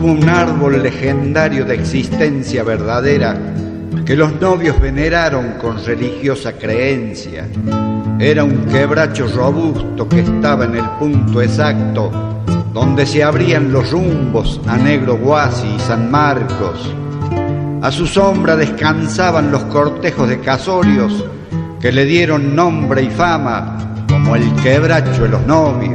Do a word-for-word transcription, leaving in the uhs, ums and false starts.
tuvo un árbol legendario de existencia verdadera que los novios veneraron con religiosa creencia. Era un quebracho robusto que estaba en el punto exacto donde se abrían los rumbos a Negro Guasi y San Marcos. A su sombra descansaban los cortejos de casorios que le dieron nombre y fama como el quebracho de los novios.